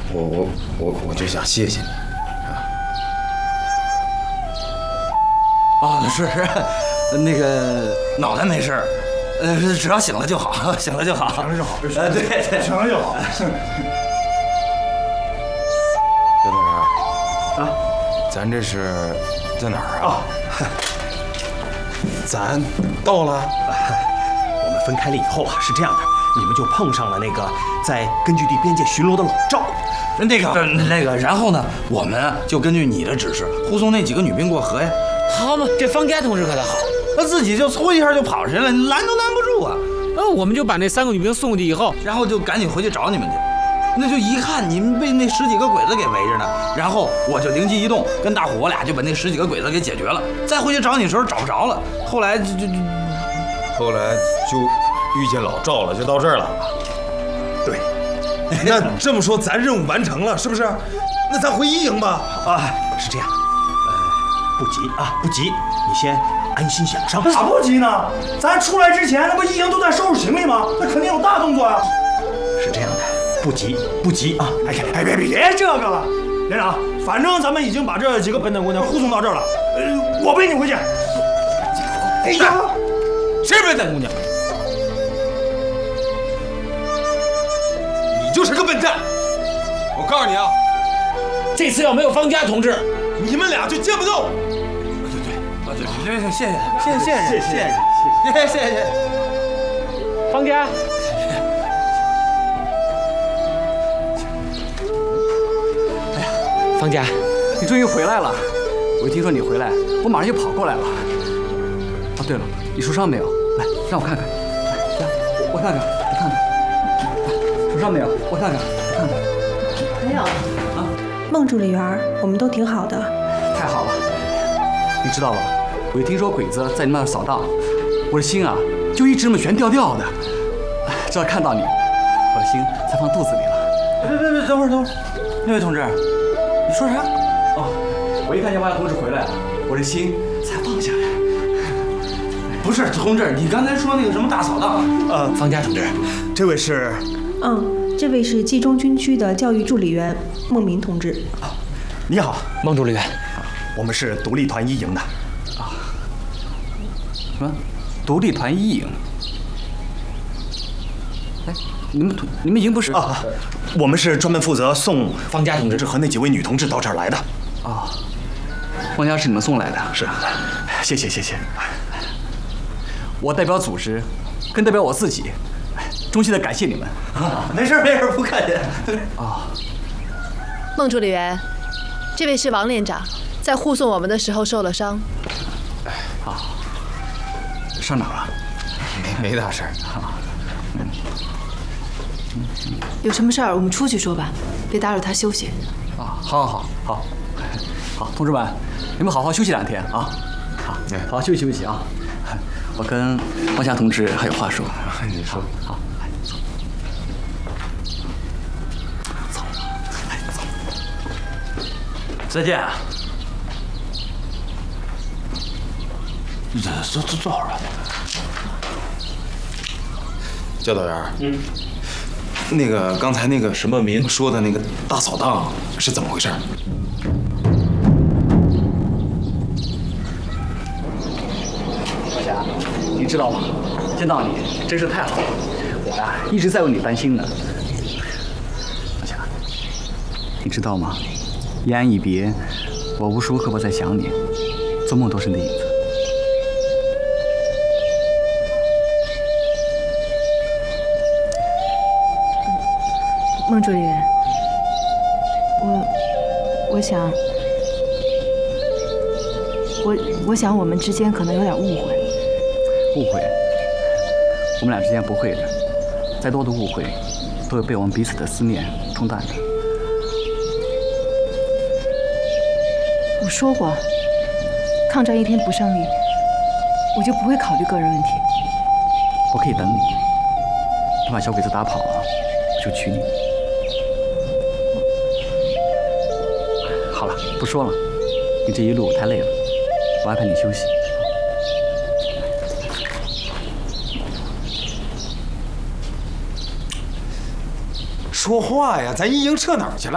我就想谢谢你。 啊，是，那个脑袋没事，只要醒了就好，醒了就好， 醒了就好。 对， 醒了就好。 小豆芽啊， 咱这是在哪儿啊？ 咱到了。我们分开了以后啊，是这样的，你们就碰上了那个在根据地边界巡逻的老赵。 那个，然后呢，我们就根据你的指示护送那几个女兵过河呀。 好嘛，这方家同志可倒好， 他自己就嗖一下就跑出去了，拦都拦不住啊。 我们就把那3个女兵送过去以后， 然后就赶紧回去找你们去。那就一看你们被那10几个鬼子给围着呢，然后我就灵机一动，跟大虎我俩就把那10几个鬼子给解决了。再回去找你的时候找不着了，后来就遇见老赵了，就到这儿了。 对， 那这么说，咱任务完成了，是不是？那咱回一营吧。 啊，是这样。不急啊，不急，你先安心养伤。 咋不急呢？咱出来之前，那不一营都在收拾行李吗？那肯定有大动作啊。 是这样的，不急不急啊！ 哎，别这个了，连长，反正咱们已经把这几个笨蛋姑娘护送到这儿了。我背你回去。哎呀， 谁笨蛋姑娘？ 你就是个笨蛋！我告诉你啊， 这次要没有方家同志， 你们俩就见不到我。 对，谢谢。 方家。 哎呀，方家，你终于回来了！我一听说你回来，我马上就跑过来了。哦，对了，你受伤没有？来，让我看看。来，我看看，你看看。来，受伤没有？我看看，你看看。 没有啊。孟助理员，我们都挺好的。 太好了！你知道吧？我一听说鬼子在你那儿扫荡，我的心啊就一直那么悬吊吊的。直到看到你，我的心才放肚子里了。 别，等会儿，那位同志，你说啥？ 哦，我一看见王家同志回来了，我的心才放下来。 不是，同志，你刚才说那个什么大扫荡？ 方家同志，这位是？ 这位是冀中军区的教育助理员孟明同志。 你好， 孟助理员， 我们是独立团1营的。 什么？独立团1营？哎，你们营不是啊？我们是专门负责送方家同志和那几位女同志到这儿来的。 啊，方家是你们送来的？ 是，谢谢。 我代表组织，更代表我自己，衷心的感谢你们。 没事，不客气。 孟助理员，这位是王连长，在护送我们的时候受了伤。 上哪儿了？ 没大事儿。 有什么事儿我们出去说吧，别打扰他休息。 好，同志们，你们好好休息2天啊！好休息啊！我跟方家同志还有话说。 你说。 好，走。 再见。坐会儿吧。 教导员，那个刚才那个什么民说的那个大扫荡是怎么回事？ 小霞，你知道吗？见到你真是太好了，我呀一直在为你担心呢。小霞，你知道吗？一安一别，我无时无刻不在想你，做梦都是你的影子。 孟助理员，我想我们之间可能有点误会。 误会？我们俩之间不会的，再多的误会都会被我们彼此的思念冲淡的。 我说过，抗战一天不胜利，我就不会考虑个人问题。 我可以等你，等把小鬼子打跑了，我就娶你。好了，不说了，你这一路太累了，我安排你休息。 说话呀，咱一营撤哪儿去了？